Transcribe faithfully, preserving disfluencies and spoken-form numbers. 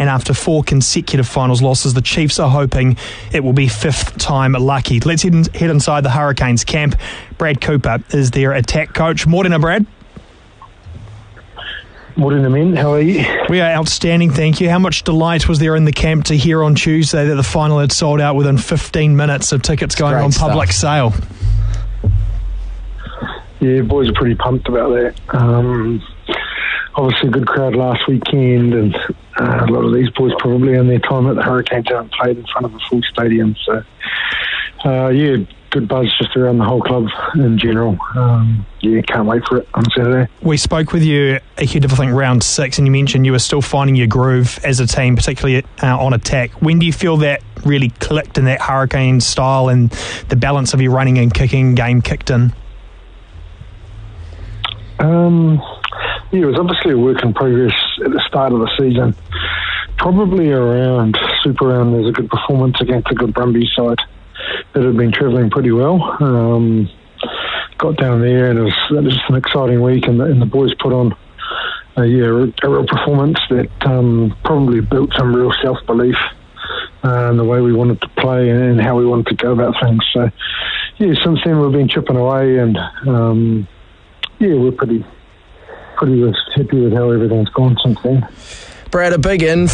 and after four consecutive finals losses, the Chiefs are hoping it will be fifth time lucky. Let's head, in, head inside the Hurricanes camp. Brad Cooper is their attack coach. Morena, Brad. Morena, men. How are you? We are outstanding, thank you. How much delight was there in the camp to hear on Tuesday that the final had sold out within fifteen minutes of tickets going on public sale? Yeah, boys are pretty pumped about that. Um, obviously, a good crowd last weekend, and uh, a lot of these boys probably in their time at the Hurricanes haven't played in front of a full stadium. So, uh, yeah, good buzz just around the whole club in general. Um, yeah, can't wait for it on Saturday. We spoke with you ahead of, I think, round six, and you mentioned you were still finding your groove as a team, particularly uh, on attack. When do you feel that really clicked in that Hurricane style and the balance of your running and kicking game kicked in? Um, yeah, it was obviously a work in progress at the start of the season. Probably around Super Round, there's a good performance against a good Brumbies side that had been travelling pretty well. Um, got down there, and it was, it was just an exciting week, and the, and the boys put on a, yeah, a real performance that um, probably built some real self-belief uh, in the way we wanted to play and, and how we wanted to go about things. So, yeah, since then we've been chipping away, and um, yeah, we're pretty, pretty happy with how everything's gone since then. Brad, a big in